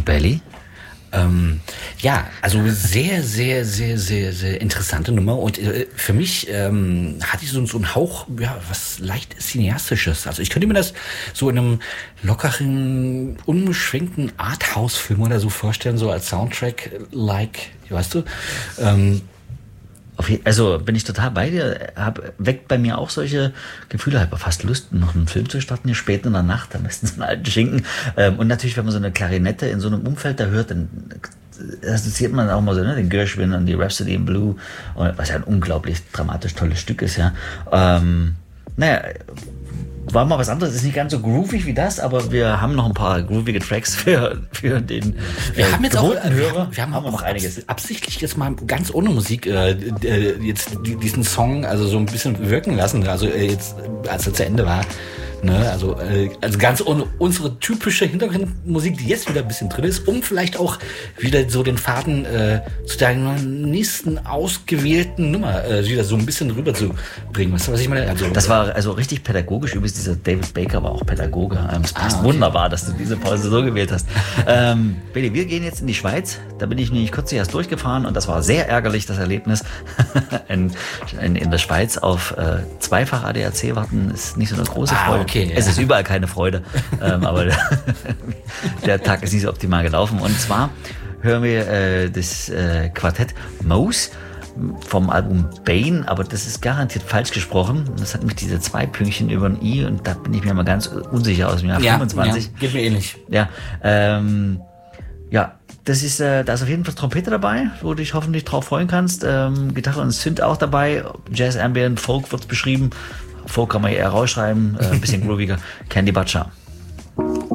Und Belly? Ja, also sehr, sehr, sehr, sehr, sehr interessante Nummer und für mich hatte ich so einen Hauch, ja, was leicht Cineastisches. Also ich könnte mir das so in einem lockeren, unbeschränkten Arthouse-Film oder so vorstellen, so als Soundtrack, weißt du? Also bin ich total bei dir, weckt bei mir auch solche Gefühle, habe fast Lust, noch einen Film zu starten, hier spät in der Nacht, am besten so einen alten Schinken. Und natürlich, wenn man so eine Klarinette in so einem Umfeld da hört, dann assoziiert man auch mal so, ne, den Gershwin und die Rhapsody in Blue, was ja ein unglaublich dramatisch tolles Stück ist, ja. War mal was anderes, ist nicht ganz so groovig wie das, aber wir haben noch ein paar groovige Tracks für den wir haben jetzt auch Hörer. Wir haben noch einiges. Absichtlich jetzt mal ganz ohne Musik jetzt diesen Song also so ein bisschen wirken lassen, also jetzt als er zu Ende war. Ne, also ganz ohne unsere typische Hintergrundmusik, die jetzt wieder ein bisschen drin ist, um vielleicht auch wieder so den Faden zu deiner nächsten ausgewählten Nummer wieder so ein bisschen rüberzubringen. Weißt du, was ich meine? Also, das war also richtig pädagogisch. Übrigens, dieser David Baker war auch Pädagoge. Es passt wunderbar, dass du diese Pause so gewählt hast. Billy, wir gehen jetzt in die Schweiz. Da bin ich nämlich kürzlich erst durchgefahren und das war sehr ärgerlich, das Erlebnis. in der Schweiz auf zweifach ADAC warten ist nicht so eine große Freude. Okay, es ist überall keine Freude, aber der Tag ist nicht so optimal gelaufen. Und zwar hören wir das Quartett Mose vom Album Bane, aber das ist garantiert falsch gesprochen. Das hat nämlich diese 2 Pünktchen über ein I und da bin ich mir mal ganz unsicher aus dem Jahr 25. Ja, geht mir ähnlich. Ja, das ist, da ist auf jeden Fall Trompete dabei, wo du dich hoffentlich drauf freuen kannst. Gitarre und Synth auch dabei. Jazz, Ambient, Folk wird's beschrieben. Folk kann man eher rausschreiben, ein bisschen grooviger. Candy Butcher.